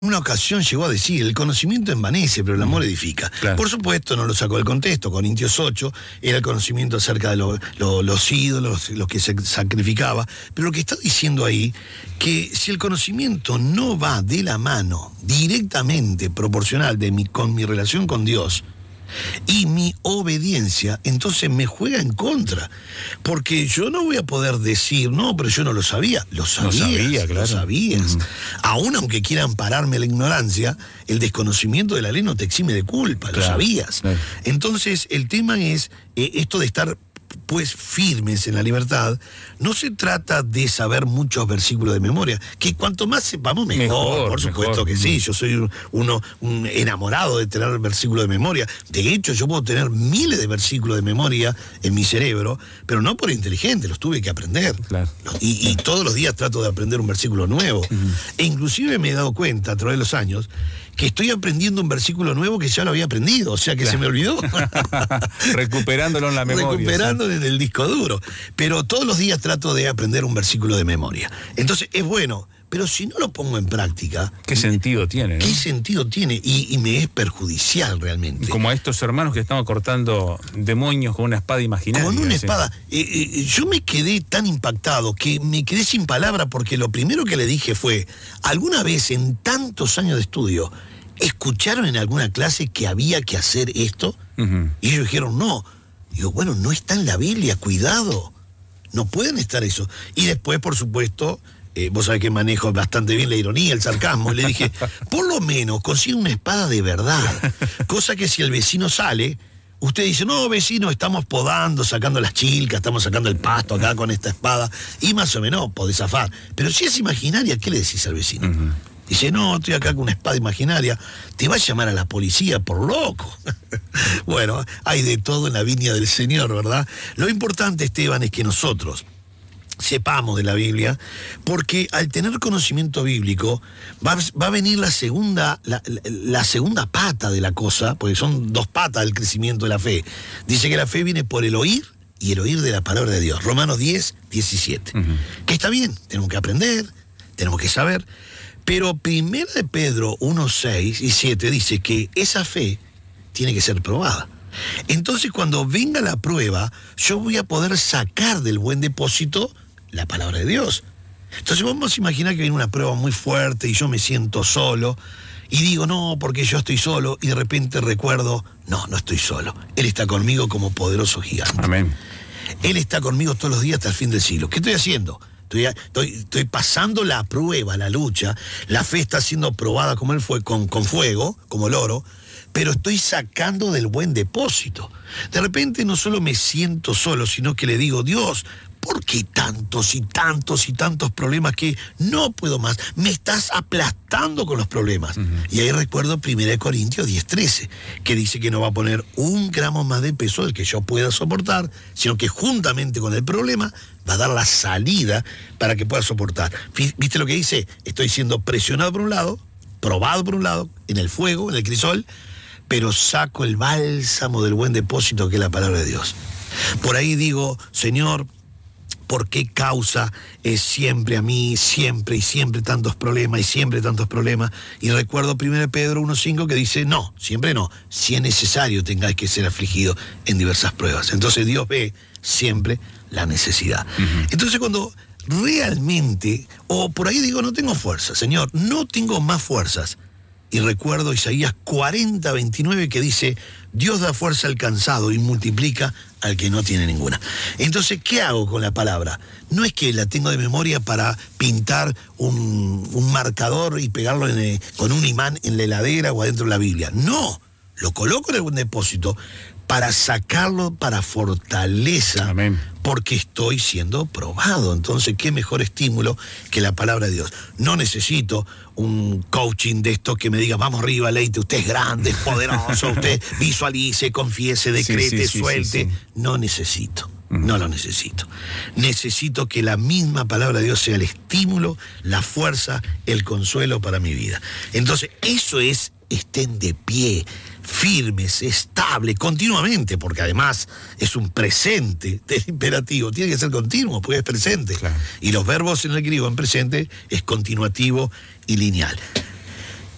Una ocasión llegó a decir, el conocimiento envanece, pero el amor edifica. Claro. Por supuesto, no lo sacó del contexto. Corintios 8 era el conocimiento acerca de los ídolos, los que se sacrificaba. Pero lo que está diciendo ahí, que si el conocimiento no va de la mano, directamente proporcional con mi relación con Dios, y mi obediencia, entonces me juega en contra. Porque yo no voy a poder decir, no, pero yo no lo sabía. Lo sabías, claro. Lo sabías. Aún aunque quieran pararme la ignorancia, el desconocimiento de la ley no te exime de culpa, Claro, lo sabías. claro. Entonces, el tema es esto de estar pues firmes en la libertad. No se trata de saber muchos versículos de memoria, que cuanto más sepamos mejor, por supuesto que sí. Yo soy un enamorado de tener versículos de memoria. De hecho, yo puedo tener miles de versículos de memoria en mi cerebro, pero no por inteligente, los tuve que aprender. Claro. Y todos los días trato de aprender un versículo nuevo. E inclusive me he dado cuenta a través de los años que estoy aprendiendo un versículo nuevo que ya lo había aprendido, o sea que se me olvidó. Recuperándolo en la memoria. Recuperándolo en el disco duro. Pero todos los días trato de aprender un versículo de memoria. Entonces es bueno, pero si no lo pongo en práctica... ¿Qué sentido tiene? ¿Qué ¿no? sentido tiene? Y me es perjudicial realmente. Como a estos hermanos que estaban cortando demonios con una espada imaginaria. Con una ¿sí? espada. Yo me quedé tan impactado que me quedé sin palabra porque lo primero que le dije fue, ¿alguna vez en tantos años de estudio escucharon en alguna clase que había que hacer esto? Y ellos dijeron, no. Digo, bueno, no está en la Biblia, cuidado. No pueden estar eso. Y después, por supuesto, vos sabés que manejo bastante bien la ironía, el sarcasmo. Y le dije, por lo menos consigue una espada de verdad. Cosa que si el vecino sale, usted dice, no, vecino, estamos podando, sacando las chilcas, estamos sacando el pasto acá con esta espada. Y más o menos podés zafar. Pero si es imaginaria, ¿qué le decís al vecino? Dice, no, estoy acá con una espada imaginaria. Te va a llamar a la policía por loco. Bueno, hay de todo en la viña del Señor, ¿verdad? Lo importante, Esteban, es que nosotros sepamos de la Biblia, porque al tener conocimiento bíblico va a venir la segunda pata de la cosa, porque son dos patas del crecimiento de la fe. Dice que la fe viene por el oír y el oír de la palabra de Dios. Romanos 10, 17. Que está bien, tenemos que aprender, tenemos que saber. Pero 1 de Pedro 1, 6 y 7 dice que esa fe tiene que ser probada. Entonces, cuando venga la prueba, yo voy a poder sacar del buen depósito la palabra de Dios. Entonces, vamos a imaginar que viene una prueba muy fuerte y yo me siento solo y digo, no, porque yo estoy solo, y de repente recuerdo, no estoy solo. Él está conmigo como poderoso gigante. Amén. Él está conmigo todos los días hasta el fin del siglo. ¿Qué estoy haciendo? Estoy pasando la prueba, la lucha. La fe está siendo probada como él fue, con fuego, como el oro, pero estoy sacando del buen depósito. De repente no solo me siento solo, sino que le digo, Dios, ¿por qué tantos y tantos y tantos problemas que no puedo más? Me estás aplastando con los problemas. Y ahí recuerdo 1 Corintios 10:13, que dice que no va a poner 1 gramo más de peso del que yo pueda soportar, sino que juntamente con el problema va a dar la salida para que pueda soportar. ¿Viste lo que dice? Estoy siendo presionado por un lado, probado por un lado, en el fuego, en el crisol, pero saco el bálsamo del buen depósito que es la palabra de Dios. Por ahí digo, Señor, ¿por qué causa es siempre a mí, siempre y siempre tantos problemas y siempre tantos problemas? Y recuerdo 1 Pedro 1:5 que dice, no, siempre no, si es necesario tengáis que ser afligido en diversas pruebas. Entonces Dios ve siempre la necesidad. Entonces cuando realmente, o por ahí digo, no tengo fuerza, Señor, no tengo más fuerzas. Y recuerdo Isaías 40:29 que dice, Dios da fuerza al cansado y multiplica al que no tiene ninguna. Entonces, ¿qué hago con la palabra? No es que la tengo de memoria para pintar un marcador y pegarlo con un imán en la heladera o adentro de la Biblia. No, lo coloco en el buen depósito para sacarlo para fortaleza. Amén. Porque estoy siendo probado. Entonces, ¿qué mejor estímulo que la palabra de Dios? No necesito un coaching de esto que me diga, vamos arriba, Leite, usted es grande, es poderoso, usted visualice, confiese, decrete, suelte. Sí. No necesito. No lo necesito. Necesito que la misma palabra de Dios sea el estímulo, la fuerza, el consuelo para mi vida. Entonces, eso es, estén de pie, firmes, estable, continuamente, porque además es un presente del imperativo, tiene que ser continuo, porque es presente. Claro. Y los verbos en el griego en presente es continuativo y lineal.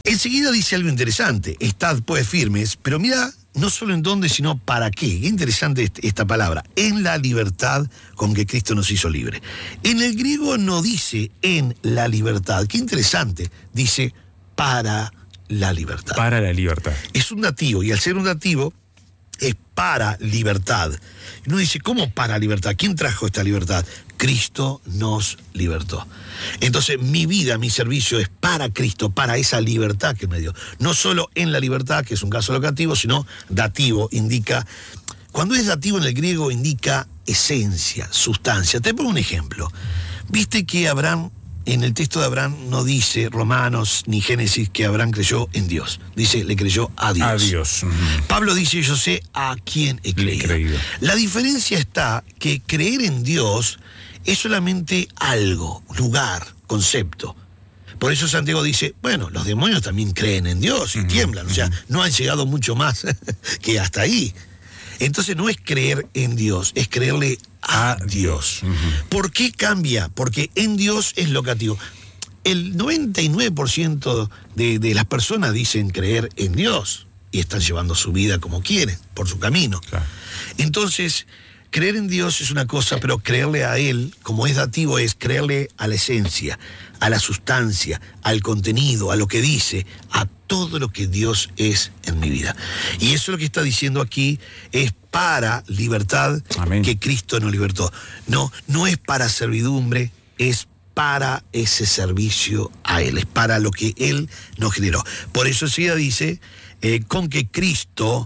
Enseguida dice algo interesante, estad pues firmes, pero mira, no solo en dónde, sino para qué. Qué interesante esta palabra, en la libertad con que Cristo nos hizo libre. En el griego no dice en la libertad, qué interesante, dice para la libertad. Para la libertad. Es un dativo, y al ser un dativo, es para libertad. Y uno dice, ¿cómo para libertad? ¿Quién trajo esta libertad? Cristo nos libertó. Entonces, mi vida, mi servicio es para Cristo, para esa libertad que me dio. No solo en la libertad, que es un caso locativo, sino dativo, indica... Cuando es dativo en el griego, indica esencia, sustancia. Te pongo un ejemplo. Viste que Abraham... En el texto de Abraham no dice Romanos ni Génesis que Abraham creyó en Dios. Dice, le creyó a Dios. A Dios. Pablo dice, yo sé a quién he creído. La diferencia está que creer en Dios es solamente algo, lugar, concepto. Por eso Santiago dice, bueno, los demonios también creen en Dios y tiemblan. O sea, no han llegado mucho más que hasta ahí. Entonces no es creer en Dios, es creerle a Dios. ¿Por qué cambia? Porque en Dios es locativo. El 99% de las personas dicen creer en Dios y están llevando su vida como quieren, por su camino. Claro. Entonces, creer en Dios es una cosa, pero creerle a Él, como es dativo, es creerle a la esencia, a la sustancia, al contenido, a lo que dice, a todo lo que Dios es en mi vida. Y eso es lo que está diciendo aquí, es para libertad. Amén. Que Cristo nos libertó. No es para servidumbre, es para ese servicio a Él, es para lo que Él nos generó. Por eso enseguida dice, con que Cristo,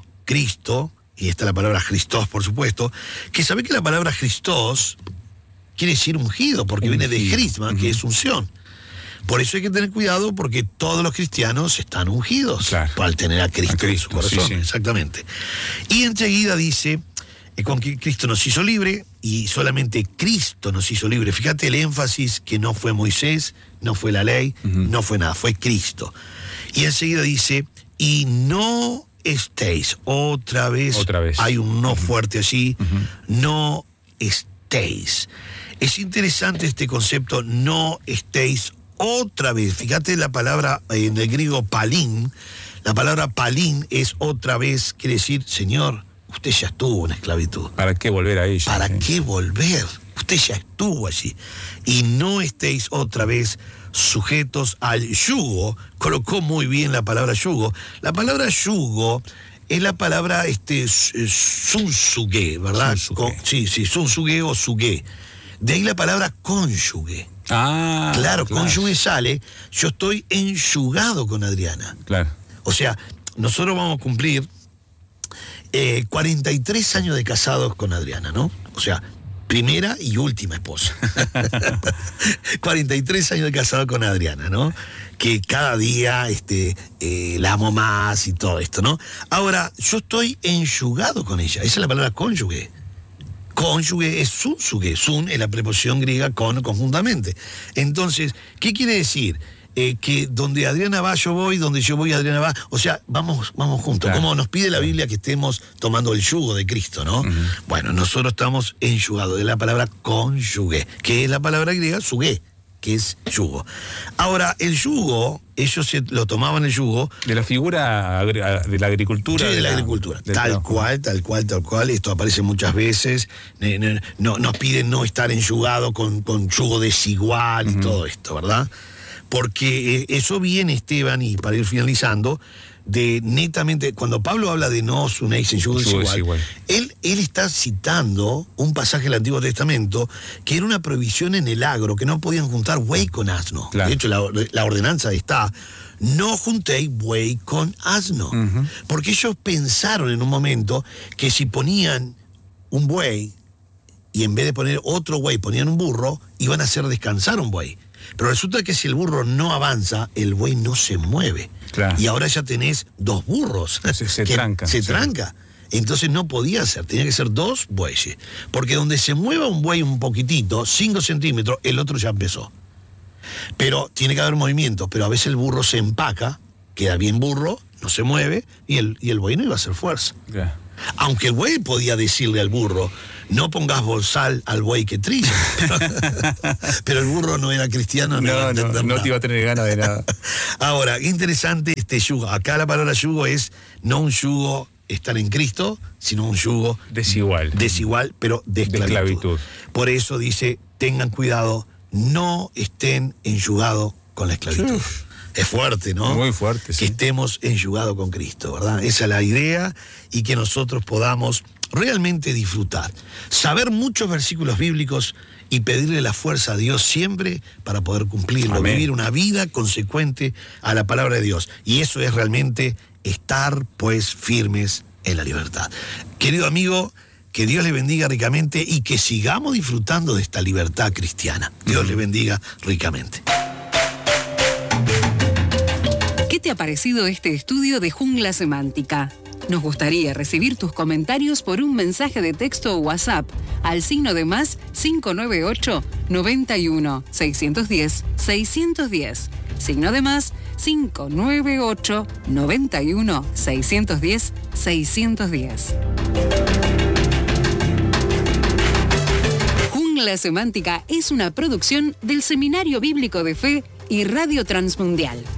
y está la palabra Christos, por supuesto, que sabe que la palabra Christos quiere decir ungido, porque viene de crisma, que es unción. Por eso hay que tener cuidado, porque todos los cristianos están ungidos, claro, al tener a Cristo en su corazón. Sí. Exactamente. Y enseguida dice, con que Cristo nos hizo libre, y solamente Cristo nos hizo libre. Fíjate el énfasis que no fue Moisés, no fue la ley, no fue nada, fue Cristo. Y enseguida dice, y no estéis, otra vez hay un no fuerte allí, no estéis. Es interesante este concepto, no estéis otra vez. Fíjate la palabra en el griego palín. La palabra palín es otra vez, quiere decir, Señor, usted ya estuvo en esclavitud. ¿Para qué volver a ella? ¿Para qué volver? Usted ya estuvo allí. Y no estéis otra vez sujetos al yugo. Colocó muy bien la palabra yugo. La palabra yugo es la palabra sunsuge, ¿verdad? Sí, sunsuge o suge. De ahí la palabra cónyuge. Claro, cónyuge sale, yo estoy enyugado con Adriana. Claro. O sea, nosotros vamos a cumplir 43 años de casados con Adriana, ¿no? O sea, primera y última esposa. 43 años de casado con Adriana, ¿no? Que cada día la amo más y todo esto, ¿no? Ahora, yo estoy enyugado con ella. Esa es la palabra cónyuge. Cónyuge es sunsuge. Sun es la preposición griega con conjuntamente. Entonces, ¿qué quiere decir? Que donde Adriana va, yo voy, donde yo voy, Adriana va. O sea, vamos juntos. Claro. Como nos pide la Biblia que estemos tomando el yugo de Cristo, ¿no? Bueno, nosotros estamos enyugados de la palabra cónyuge, que es la palabra griega suge, que es yugo. Ahora, el yugo, ellos lo tomaban el yugo de la figura de la agricultura. Sí, de la agricultura. Tal cual. Esto aparece muchas veces. Nos piden no estar enyugado con yugo desigual y todo esto, ¿verdad? Porque eso viene, Esteban, y para ir finalizando, de netamente, cuando Pablo habla de no os unéis en yugo desigual, él está citando un pasaje del Antiguo Testamento que era una prohibición en el agro, que no podían juntar buey con asno. Claro. De hecho, la ordenanza está, no juntéis buey con asno. Porque ellos pensaron en un momento que si ponían un buey y en vez de poner otro buey ponían un burro, iban a hacer descansar un buey. Pero resulta que si el burro no avanza, el buey no se mueve. Claro. Y ahora ya tenés dos burros. Se tranca. Se tranca. Entonces no podía ser, tenía que ser dos bueyes. Porque donde se mueva un buey un poquitito, 5 centímetros, el otro ya empezó. Pero tiene que haber movimiento. Pero a veces el burro se empaca, queda bien burro, no se mueve, y el buey no iba a hacer fuerza. Yeah. Aunque el buey podía decirle al burro, no pongas bozal al buey que trilla. Pero el burro no era cristiano, no te iba a tener ganas de nada. Ahora, interesante este yugo. Acá la palabra yugo es no un yugo estar en Cristo, sino un yugo desigual, pero de esclavitud. Por eso dice, tengan cuidado, no estén enyugados con la esclavitud. Es fuerte, ¿no? Muy fuerte, sí. Que estemos enyugados con Cristo, ¿verdad? Esa es la idea, y que nosotros podamos realmente disfrutar. Saber muchos versículos bíblicos y pedirle la fuerza a Dios siempre para poder cumplirlo. Amén. Vivir una vida consecuente a la palabra de Dios. Y eso es realmente estar, pues, firmes en la libertad. Querido amigo, que Dios le bendiga ricamente y que sigamos disfrutando de esta libertad cristiana. Dios le bendiga ricamente. ¿Qué te ha parecido este estudio de Jungla Semántica? Nos gustaría recibir tus comentarios por un mensaje de texto o WhatsApp al signo de más 598 91 610 610. Signo de más 598 91 610 610. Jungla Semántica es una producción del Seminario Bíblico de Fe y Radio Transmundial.